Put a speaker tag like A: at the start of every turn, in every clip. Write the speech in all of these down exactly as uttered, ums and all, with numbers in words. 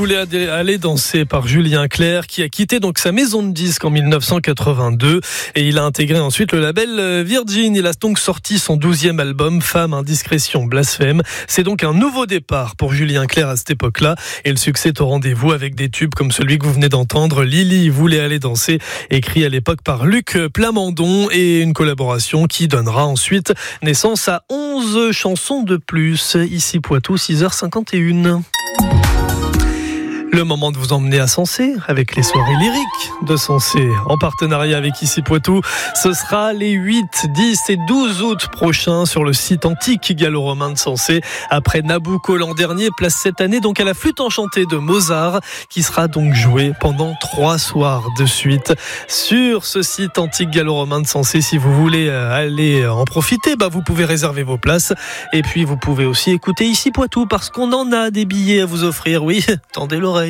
A: voulait aller danser par Julien Clerc, qui a quitté donc sa maison de disques en dix-neuf cent quatre-vingt-deux et il a intégré ensuite le label Virgin. Il a donc sorti son douzième album, Femme, Indiscrétion, Blasphème. C'est donc un nouveau départ pour Julien Clerc à cette époque-là et le succès est au rendez-vous avec des tubes comme celui que vous venez d'entendre, Lily voulait aller danser, écrit à l'époque par Luc Plamondon, et une collaboration qui donnera ensuite naissance à onze chansons de plus. Ici Poitou, six heures cinquante et une. Le moment de vous emmener à Sensé avec les soirées lyriques de Sensé en partenariat avec Ici Poitou. Ce sera les huit, dix et douze août prochains sur le site antique gallo-romain de Sensé. Après Nabucco l'an dernier, place cette année donc à la flûte enchantée de Mozart qui sera donc jouée pendant trois soirs de suite sur ce site antique gallo-romain de Sensé. Si vous voulez aller en profiter, bah vous pouvez réserver vos places et puis vous pouvez aussi écouter Ici Poitou parce qu'on en a des billets à vous offrir. Oui, tendez l'oreille.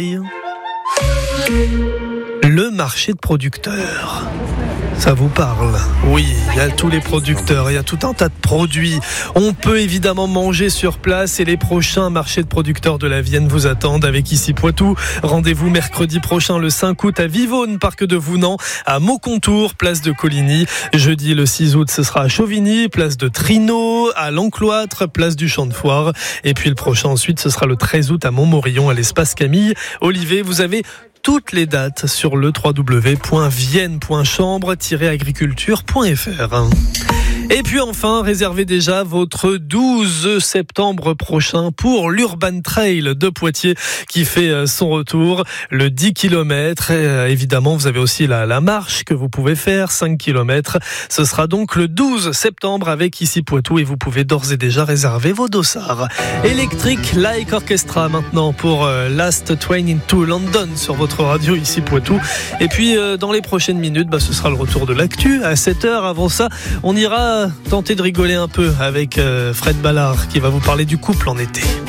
A: Le marché de producteurs. Ça vous parle? Oui, il y a tous les producteurs, il y a tout un tas de produits. On peut évidemment manger sur place et les prochains marchés de producteurs de la Vienne vous attendent avec Ici Poitou. Rendez-vous mercredi prochain le cinq août à Vivonne, parc de Vounan, à Maucontour, place de Coligny. Jeudi le six août, ce sera à Chauvigny, place de Trino, à l'Encloître, place du Champ de Foire. Et puis le prochain ensuite, ce sera le treize août à Montmorillon, à l'espace Camille Olivet. Vous avez toutes les dates sur le w w w point vienne point chambre tiret agriculture point f r. Et puis enfin, réservez déjà votre douze septembre prochain pour l'Urban Trail de Poitiers qui fait son retour, le dix kilomètres. Et évidemment, vous avez aussi la, la marche que vous pouvez faire, cinq kilomètres. Ce sera donc le douze septembre avec Ici Poitou et vous pouvez d'ores et déjà réserver vos dossards. Electric Light Orchestra maintenant pour Last Train into London sur votre radio Ici Poitou. Et puis dans les prochaines minutes, bah, ce sera le retour de l'actu à sept heures. Avant ça, on ira tenter de rigoler un peu avec Fred Ballard qui va vous parler du couple en été.